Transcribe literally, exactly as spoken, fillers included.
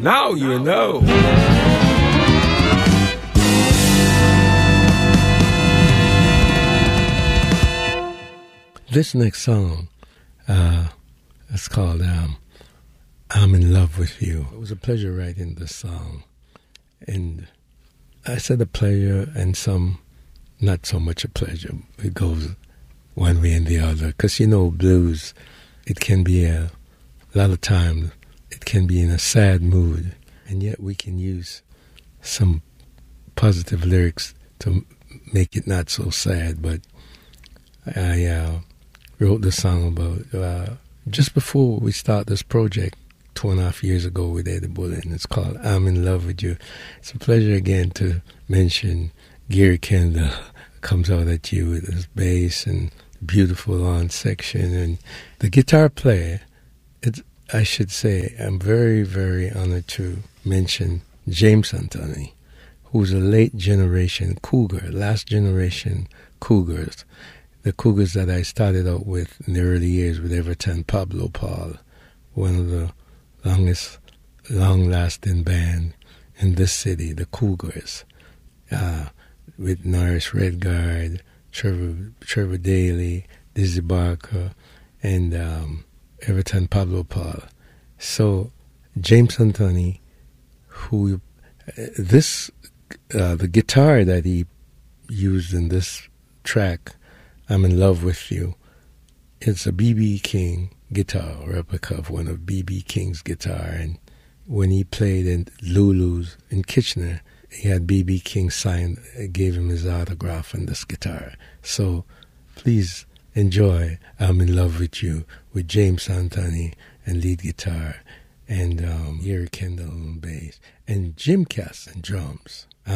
Now you know. This next song uh, is called um, I'm in Love with You. It was a pleasure writing this song. And I said a pleasure and some not so much a pleasure. It goes one way and the other. Because, you know, blues, it can be a, a lot of times, it can be in a sad mood. And yet we can use some positive lyrics to make it not so sad. But I uh, wrote the song about, uh, just before we start this project, two and a half years ago with Eddie Bullen, and it's called I'm in Love with You. It's a pleasure again to mention Gary Kendall comes out at you with his bass and beautiful on section. And the guitar player, it's, I should say, I'm very, very honored to mention James Anthony, who's a late generation cougar, last generation cougars, the cougars that I started out with in the early years with Everton Pablo Paul, one of the longest, long-lasting band in this city, the Cougars, uh, with Norris Redguard, Trevor, Trevor Daly, Dizzy Barker, and um, Everton Pablo Paul. So James Anthony, who uh, this uh, the guitar that he used in this track, I'm in Love with You, it's a B B King guitar, replica of one of B B King's guitar. And when he played in Lulu's in Kitchener, he had B B King sign, gave him his autograph on this guitar. So please enjoy I'm in Love with You with James Anthony and lead guitar, and um, Gary Kendall on bass, and Jim Cass on drums.